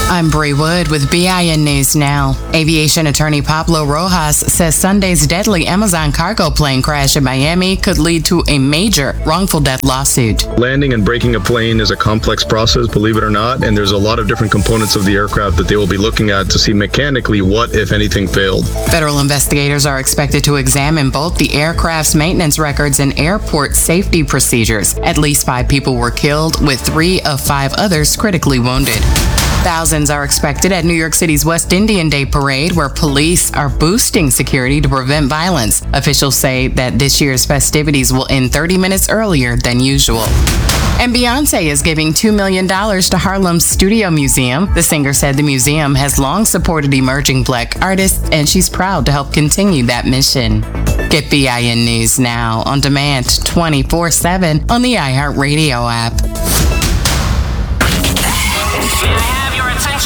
I'm Bree Wood with BIN News Now. Aviation attorney Pablo Rojas says Sunday's deadly Amazon cargo plane crash in Miami could lead to a major wrongful death lawsuit. Landing and braking a plane is a complex process, believe it or not, and there's a lot of different components of the aircraft that they will be looking at to see mechanically what, if anything, failed. Federal investigators are expected to examine both the aircraft's maintenance records and airport safety procedures. At least 5 people were killed, with 3 of 5 others critically wounded. Thousands are expected at New York City's West Indian Day Parade, where police are boosting security to prevent violence. Officials say that this year's festivities will end 30 minutes earlier than usual. And Beyonce is giving $2 million to Harlem's Studio Museum. The singer said the museum has long supported emerging Black artists, and she's proud to help continue that mission. Get BIN News Now on demand 24/7 on the iHeartRadio app.